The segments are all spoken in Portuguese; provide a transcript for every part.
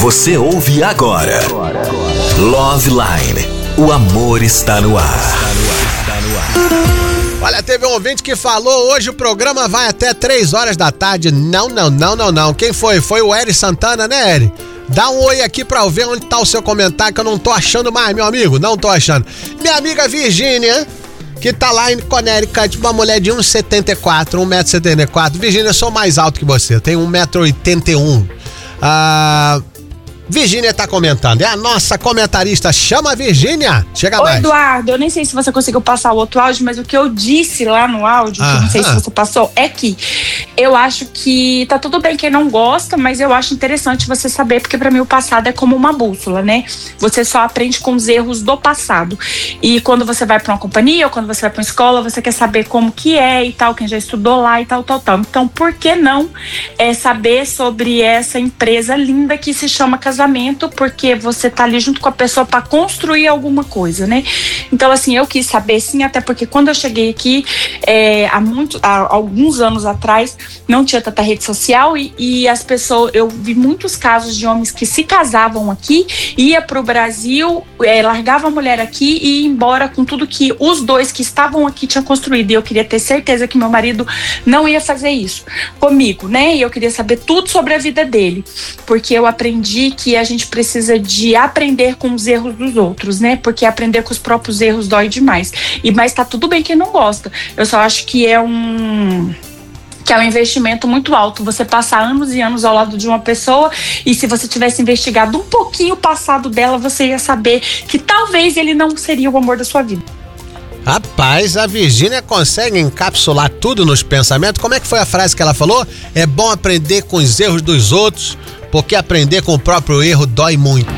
Você ouve agora Love Line. O amor está no ar. Olha, teve um ouvinte que falou, hoje o programa vai até 3 horas da tarde. Não. Quem foi? Foi o Eri Santana, né, Eri? Dá um oi aqui pra eu ver onde tá o seu comentário, que eu não tô achando mais, meu amigo. Não tô achando. Minha amiga Virgínia, que tá lá em Connecticut, uma mulher de 1,74, 1,74 m. Virgínia, eu sou mais alto que você, eu tenho 1,81 m. Virgínia tá comentando, é a nossa comentarista, chama a Virgínia, chega mais. Oi, Eduardo, eu nem sei se você conseguiu passar o outro áudio, mas o que eu disse lá no áudio, que eu não sei se você passou, é que eu acho que tá tudo bem quem não gosta, mas eu acho interessante você saber, porque pra mim o passado é como uma bússola, né? Você só aprende com os erros do passado. E quando você vai pra uma companhia ou quando você vai pra uma escola, você quer saber como que é e tal, quem já estudou lá e tal. Então, por que não saber sobre essa empresa linda que se chama casamento, porque você tá ali junto com a pessoa para construir alguma coisa, né? Então, assim, eu quis saber sim, até porque quando eu cheguei aqui, há alguns anos atrás, não tinha tanta rede social e as pessoas, eu vi muitos casos de homens que se casavam aqui, ia pro Brasil, largava a mulher aqui e ia embora com tudo que os dois que estavam aqui tinham construído. E eu queria ter certeza que meu marido não ia fazer isso comigo, né? E eu queria saber tudo sobre a vida dele, porque eu aprendi que a gente precisa de aprender com os erros dos outros, né? Porque aprender com os próprios erros dói demais. Mas tá tudo bem quem não gosta. Eu só acho que é um investimento muito alto. Você passar anos e anos ao lado de uma pessoa e se você tivesse investigado um pouquinho o passado dela, você ia saber que talvez ele não seria o amor da sua vida. Rapaz, a Virgínia consegue encapsular tudo nos pensamentos. Como é que foi a frase que ela falou? É bom aprender com os erros dos outros, porque aprender com o próprio erro dói muito.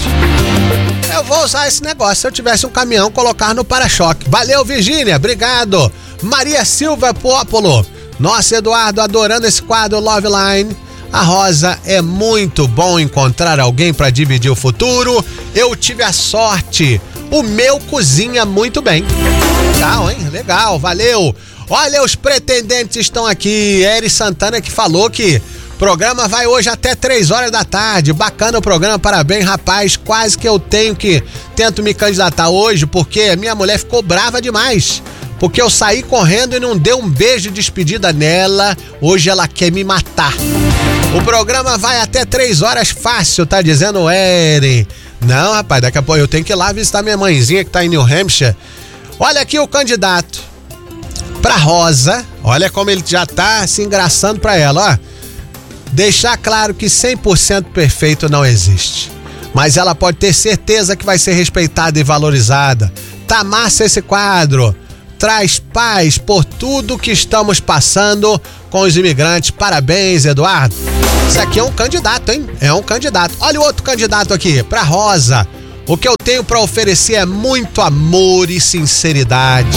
Eu vou usar esse negócio. Se eu tivesse um caminhão, colocar no para-choque. Valeu, Virgínia. Obrigado. Maria Silva Pópolo. Nossa, Eduardo, adorando esse quadro Love Line. A Rosa, é muito bom encontrar alguém para dividir o futuro. Eu tive a sorte. O meu cozinha muito bem. Legal, hein? Legal, valeu. Olha, os pretendentes estão aqui. Eri Santana que falou que o programa vai hoje até 3 horas da tarde. Bacana o programa, parabéns, rapaz. Quase que eu tento me candidatar hoje, porque minha mulher ficou brava demais. Porque eu saí correndo e não dei um beijo de despedida nela. Hoje ela quer me matar. O programa vai até 3 horas fácil, tá dizendo o Eri. Não, rapaz, daqui a pouco eu tenho que ir lá visitar minha mãezinha que tá em New Hampshire. Olha aqui o candidato pra Rosa. Olha como ele já tá se engraçando pra ela, ó. Deixar claro que 100% perfeito não existe, mas ela pode ter certeza que vai ser respeitada e valorizada. Tá massa esse quadro. Traz paz por tudo que estamos passando com os imigrantes. Parabéns, Eduardo. Isso aqui é um candidato, hein? É um candidato. Olha o outro candidato aqui, pra Rosa. O que eu tenho pra oferecer é muito amor e sinceridade.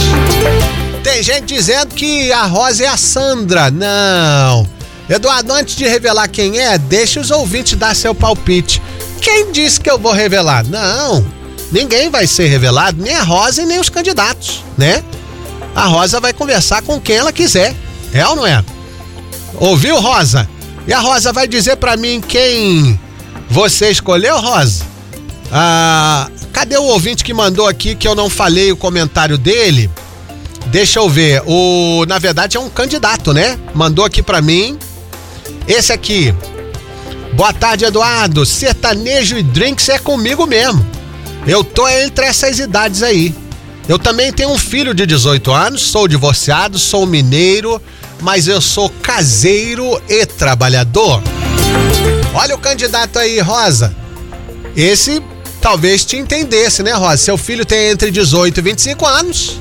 Tem gente dizendo que a Rosa é a Sandra. Não. Eduardo, antes de revelar quem é, deixa os ouvintes dar seu palpite. Quem disse que eu vou revelar? Não. Ninguém vai ser revelado, nem a Rosa e nem os candidatos, né? A Rosa vai conversar com quem ela quiser. É ou não é? Ouviu, Rosa? E a Rosa vai dizer pra mim quem você escolheu, Rosa? Cadê o ouvinte que mandou aqui que eu não falei o comentário dele? Deixa eu ver. Na verdade é um candidato, né? Mandou aqui pra mim. Esse aqui. Boa tarde, Eduardo. Sertanejo e drinks é comigo mesmo. Eu tô entre essas idades aí. Eu também tenho um filho de 18 anos, sou divorciado, sou mineiro, mas eu sou caseiro e trabalhador. Olha o candidato aí, Rosa. Esse talvez te entendesse, né, Rosa? Seu filho tem entre 18 e 25 anos.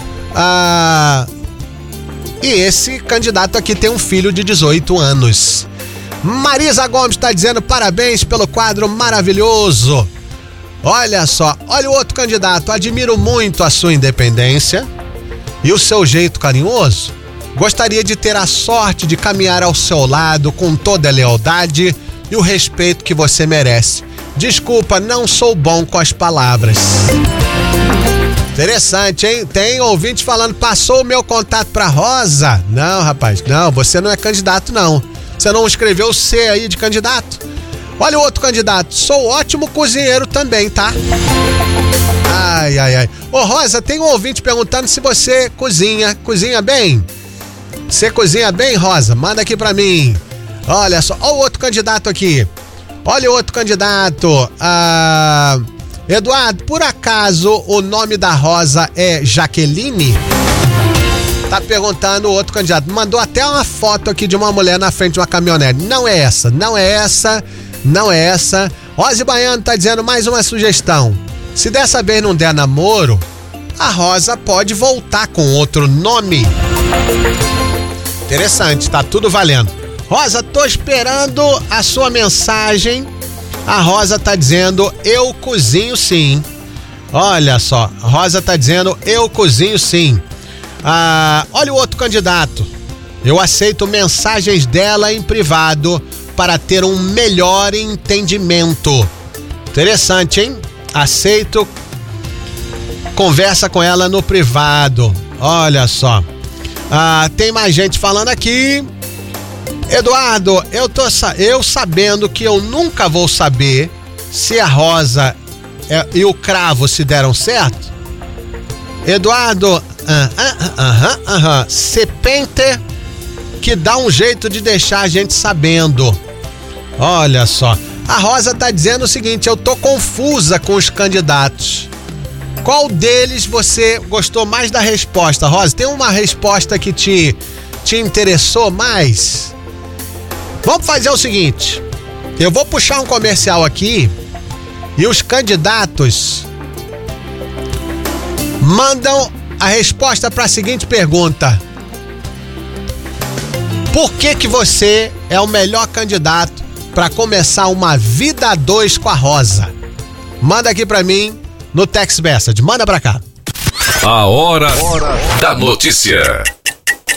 E esse candidato aqui tem um filho de 18 anos. Marisa Gomes está dizendo parabéns pelo quadro maravilhoso. Olha só, olha o outro candidato. Admiro muito a sua independência e o seu jeito carinhoso. Gostaria de ter a sorte de caminhar ao seu lado com toda a lealdade e o respeito que você merece. Desculpa, não sou bom com as palavras. Interessante, hein? Tem ouvinte falando, passou o meu contato pra Rosa? Não, rapaz, não, você não é candidato, não. Você não escreveu o C aí de candidato? Olha o outro candidato. Sou ótimo cozinheiro também, tá? Ai, ai, ai. Ô, Rosa, tem um ouvinte perguntando se você cozinha. Cozinha bem? Você cozinha bem, Rosa? Manda aqui pra mim. Olha só. Olha o outro candidato aqui. Olha o outro candidato. Eduardo, por acaso o nome da Rosa é Jaqueline? Tá perguntando o outro candidato. Mandou até uma foto aqui de uma mulher na frente de uma caminhonete. Não é essa, não é essa, não é essa. Rose Baiano tá dizendo mais uma sugestão. Se dessa vez não der namoro, a Rosa pode voltar com outro nome. Interessante, tá tudo valendo. Rosa, tô esperando a sua mensagem. A Rosa tá dizendo, eu cozinho sim. Olha só, Rosa tá dizendo, eu cozinho sim. Olha o outro candidato. Eu aceito mensagens dela em privado para ter um melhor entendimento. Interessante, hein? Aceito. Conversa com ela no privado. Olha só. Tem mais gente falando aqui. Eduardo, eu sabendo que eu nunca vou saber se a Rosa e o cravo se deram certo. Eduardo, Serpente que dá um jeito de deixar a gente sabendo. Olha só. A Rosa tá dizendo o seguinte, eu tô confusa com os candidatos. Qual deles você gostou mais da resposta, Rosa? Tem uma resposta que te interessou mais? Vamos fazer o seguinte, eu vou puxar um comercial aqui e os candidatos mandam a resposta para a seguinte pergunta: por que você é o melhor candidato para começar uma vida a dois com a Rosa? Manda aqui para mim no text message, manda para cá. A hora da notícia.